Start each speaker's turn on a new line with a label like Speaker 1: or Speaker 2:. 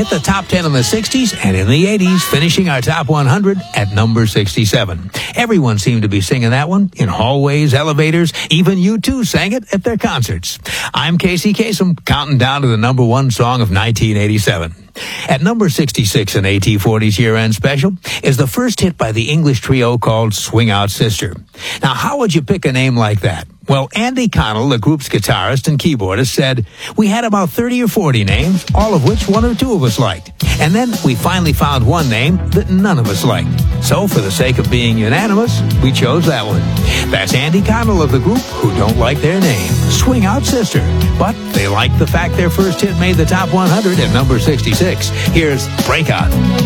Speaker 1: hit the top 10 in the 60s and in the 80s, finishing our top 100 at number 67. Everyone seemed to be singing that one in hallways, elevators. Even U2 sang it at their concerts. I'm Casey Kasem, counting down to the number one song of 1987. At number 66 in AT40's year-end special is the first hit by the English trio called Swing Out Sister. Now, how would you pick a name like that? Well, Andy Connell, the group's guitarist and keyboardist, said, "We had about 30 or 40 names, all of which one or two of us liked. And then we finally found one name that none of us liked. So for the sake of being unanimous, we chose that one." That's Andy Connell of the group who don't like their name, Swing Out Sister. But they like the fact their first hit made the top 100 at number 66. Here's Break Out.